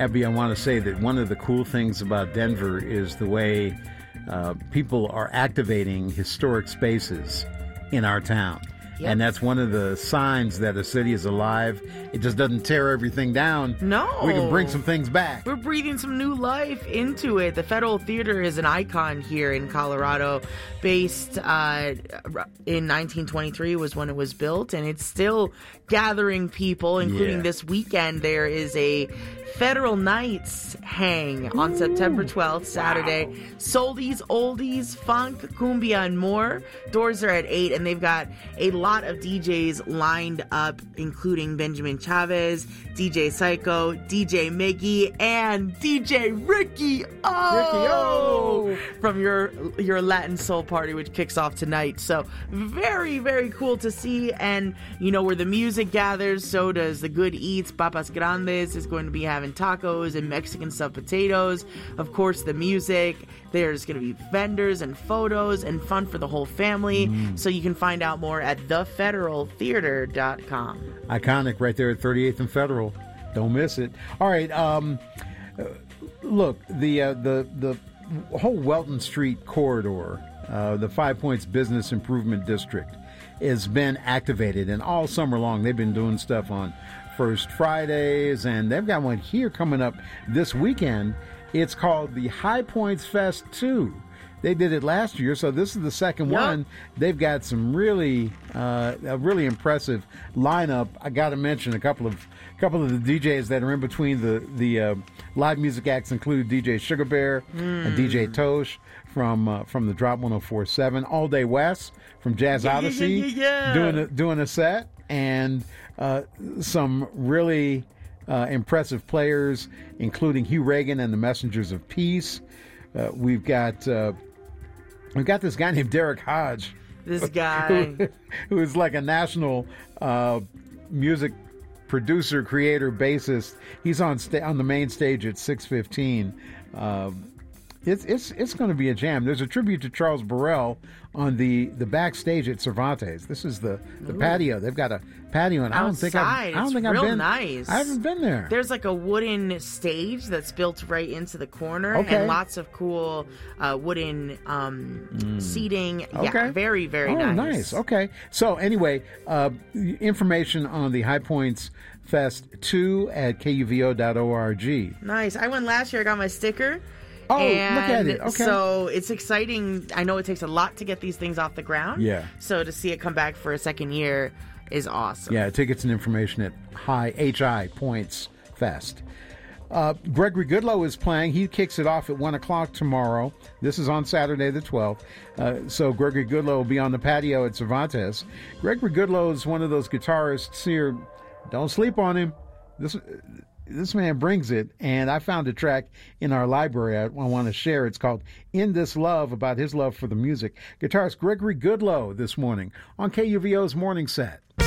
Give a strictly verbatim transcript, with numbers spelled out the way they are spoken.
Abby, I want to say that one of the cool things about Denver is the way uh, people are activating historic spaces in our town. Yep. And that's one of the signs that a city is alive. It just doesn't tear everything down. No. We can bring some things back. We're breathing some new life into it. The Federal Theater is an icon here in Colorado. Based uh, in nineteen twenty-three was when it was built, and it's still gathering people, including yeah. this weekend. There is a Federal Nights hang on Ooh. September twelfth, Saturday. Wow. Soldies, oldies, funk, cumbia, and more. Doors are at eight, and they've got a lot of D Js lined up, including Benjamin Chavez, D J Psycho, D J Miggy, and D J Ricky O! Ricky O! From your, your Latin Soul Party, which kicks off tonight. So very, very cool to see. And, you know, where the music gathers, so does the Good Eats. Papas Grandes is going to be having tacos and Mexican stuffed potatoes. Of course, the music. There's going to be vendors and photos and fun for the whole family. Mm. So you can find out more at the federal theater dot com. Iconic right there at thirty-eighth and Federal. Don't miss it. All right. Um, look, the uh, the the whole Welton Street corridor, uh, the Five Points Business Improvement District, has been activated, and all summer long they've been doing stuff on First Fridays, and they've got one here coming up this weekend. It's called the High Points Fest two. They did it last year, so this is the second yep. one. They've got some really, uh, a really impressive lineup. I got to mention a couple of, couple of the D Js that are in between the the uh, live music acts. Include D J Sugar Bear mm. and D J Tosh from uh, from the Drop one oh four point seven. All Day West from Jazz yeah, Odyssey yeah, yeah, yeah. doing a, doing a set, and uh, some really uh, impressive players, including Hugh Reagan and the Messengers of Peace. Uh, we've got. Uh, We've got this guy named Derek Hodge. This guy. Who, who is like a national uh, music producer, creator, bassist. He's on sta- on the main stage at six fifteen. Um, it's it's it's going to be a jam. There's a tribute to Charles Burrell on the, the backstage at Cervantes. This is the, the patio. They've got a patio, and I don't think I've, I don't it's think real I've been. Nice. I haven't been there. There's like a wooden stage that's built right into the corner, okay. and lots of cool uh, wooden um, mm. seating. Okay. Yeah, very very oh, nice. nice. Okay. So anyway, uh, information on the High Points Fest two at K U V O dot org. Nice. I went last year. I got my sticker. Oh, and look at it. Okay. So it's exciting. I know it takes a lot to get these things off the ground. Yeah. So to see it come back for a second year is awesome. Yeah, tickets and information at High H I Points Fest. Uh, Gregory Goodloe is playing. He kicks it off at one o'clock tomorrow. This is on Saturday the twelfth. Uh, so Gregory Goodloe will be on the patio at Cervantes. Gregory Goodloe is one of those guitarists here. Don't sleep on him. This This man brings it, and I found a track in our library I, I want to share. It's called In This Love, about his love for the music. Guitarist Gregory Goodloe this morning on K U V O's Morning Set.